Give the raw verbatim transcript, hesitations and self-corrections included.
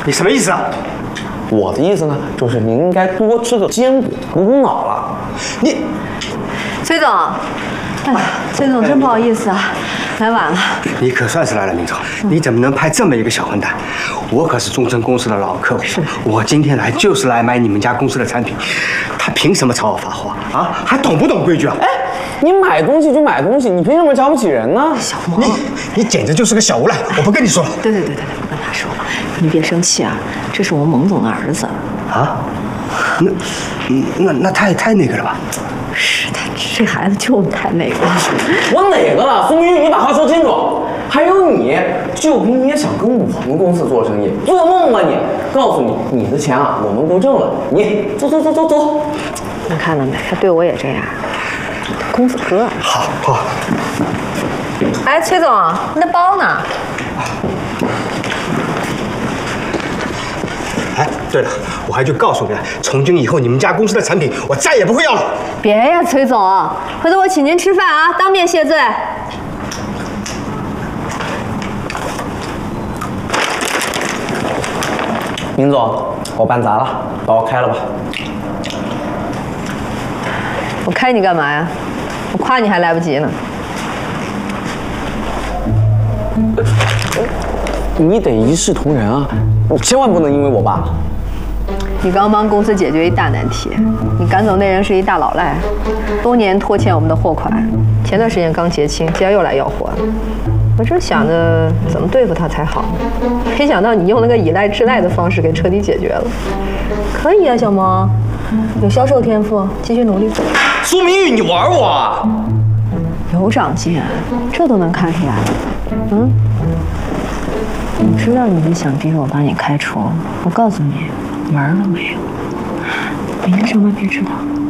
你什么意思啊？ 我的意思呢，就是您应该多吃个坚果，补补脑了。 你， 崔总，哎呀，崔总真不好意思啊，来晚了。 你可算是来了，明总，你怎么能派这么一个小混蛋？我可是中诚公司的老客户，我今天来就是来买你们家公司的产品，他凭什么朝我发话啊？还懂不懂规矩啊？ 哎，你买东西就买东西，你凭什么瞧不起人呢？ 小萌， 你你简直就是个小无赖！我不跟你说了。 对对对对对，不跟他说了，你别生气啊，这是我们蒙总的儿子。 啊？那那那太太那个了吧？ 是他这孩子就太那个了。 我哪个了？宋明宇，你把话说清楚。还有你，就凭你也想跟我们公司做生意，做梦吧你！告诉你，你的钱啊，我们不挣了。你走走走走走。 你看到没？他对我也这样。公子哥。 好，好。 哎，崔总，你的包呢？ 哎，对了，我还就告诉你了，从今以后你们家公司的产品我再也不会要了。 别呀，崔总，回头我请您吃饭啊，当面谢罪。 明总，我办砸了，把我开了吧。 我开你干嘛呀？我夸你还来不及呢。 你得一视同仁啊，你千万不能因为我爸。 你刚帮公司解决一大难题，你赶走那人是一大老赖，多年拖欠我们的货款，前段时间刚结清，今儿又来要货。我正想着怎么对付他才好，没想到你用那个以赖制赖的方式给彻底解决了。可以啊，小萌，有销售天赋，继续努力。 苏明玉，你玩我啊？ 有长进，这都能看出来。嗯，你知道你是想逼着我把你开除？我告诉你，玩了没有？明天上班别迟到。